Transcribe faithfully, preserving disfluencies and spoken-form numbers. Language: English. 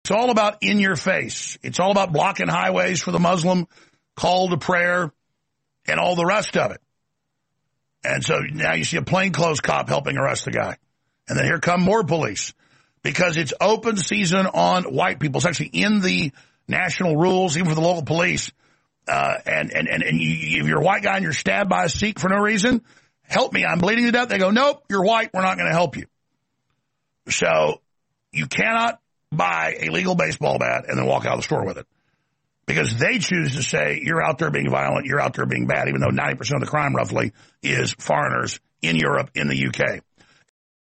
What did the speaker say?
It's all about in your face. It's all about blocking highways for the Muslim call to prayer and all the rest of it. And so now you see a plainclothes cop helping arrest the guy. And then here come more police because it's open season on white people. It's actually in the national rules, even for the local police. Uh, and, and, and, and you, if you're a white guy and you're stabbed by a Sikh for no reason, help me, I'm bleeding to death. They go, nope, you're white. We're not going to help you. So you cannot buy a legal baseball bat and then walk out of the store with it because they choose to say you're out there being violent, you're out there being bad, even though ninety percent of the crime roughly is foreigners in Europe, in the U K.